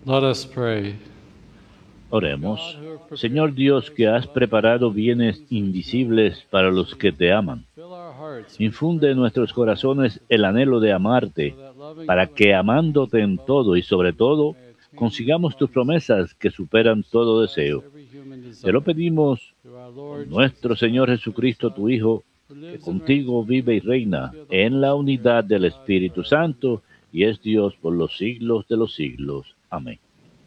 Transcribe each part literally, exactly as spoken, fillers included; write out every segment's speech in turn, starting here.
Let us pray. Oremos. Señor Dios, que has preparado bienes invisibles para los que te aman, infunde en nuestros corazones el anhelo de amarte, para que amándote en todo y sobre todo, consigamos tus promesas que superan todo deseo. Te lo pedimos por nuestro Señor Jesucristo, tu Hijo, que contigo vive y reina en la unidad del Espíritu Santo y es Dios por los siglos de los siglos. Amén.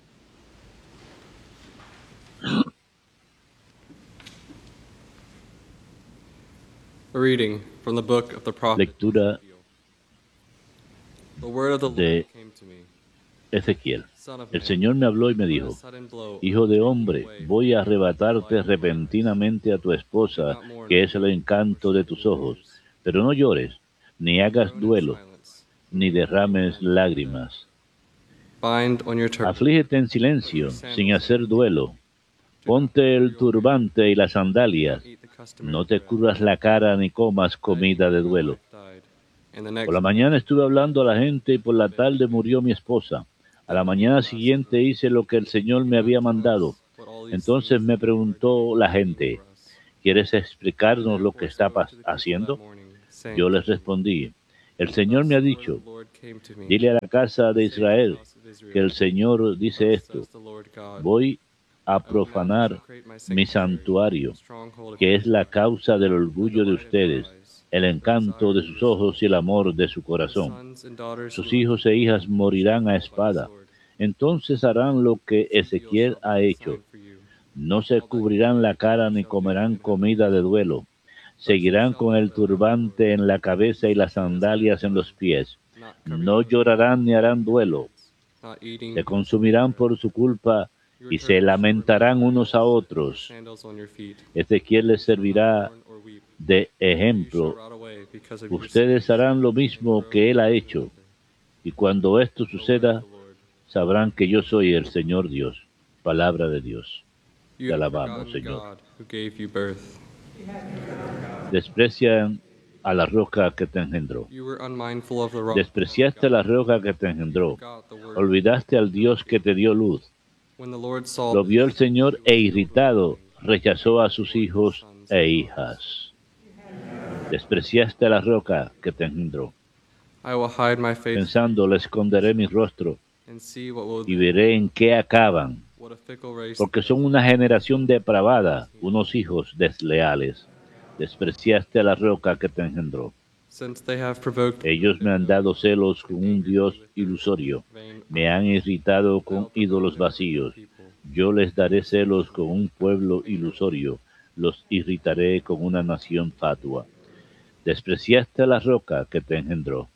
A reading from the book of the prophet Lectura The word of the de Lord came to me. Ezequiel. Son of El man, Señor me habló y me when a dijo: sudden blow Hijo de will take hombre, you away. voy a arrebatarte repentinamente a tu esposa, que es el encanto de tus ojos. Pero no llores, ni hagas Groan in duelo, silence. ni derrames lágrimas. Bind on your turban. Aflígete en silencio, sin hacer duelo. Ponte el turbante y las sandalias. Eat the customary No te bread. cubras la cara ni comas comida de duelo. Por la mañana estuve hablando a la gente y por la tarde murió mi esposa. A la mañana siguiente hice lo que el Señor me había mandado. Entonces me preguntó la gente: ¿Quieres explicarnos lo que está pas- haciendo? Yo les respondí: El Señor me ha dicho, dile a la casa de Israel que el Señor dice esto: voy a profanar mi santuario, que es la causa del orgullo de ustedes, el encanto de sus ojos y el amor de su corazón. Sus hijos e hijas morirán a espada. Entonces harán lo que Ezequiel ha hecho. No se cubrirán la cara ni comerán comida de duelo. Seguirán con el turbante en la cabeza y las sandalias en los pies. No llorarán ni harán duelo. Se consumirán por su culpa y se lamentarán unos a otros. Ezequiel les servirá de ejemplo. Ustedes harán lo mismo que él ha hecho. Y cuando esto suceda, sabrán que yo soy el Señor Dios. Palabra de Dios. Te alabamos, Señor. Desprecian a la roca que te engendró. Despreciaste la roca que te engendró. Olvidaste al Dios que te dio luz. Lo vio el Señor e irritado rechazó a sus hijos e hijas. Despreciaste la roca que te engendró. Pensando, le esconderé mi rostro y veré en qué acaban, porque son una generación depravada, unos hijos desleales. Despreciaste a la roca que te engendró. Ellos me han dado celos con un Dios ilusorio, me han irritado con ídolos vacíos. Yo les daré celos con un pueblo ilusorio, los irritaré con una nación fatua. Despreciaste a la roca que te engendró.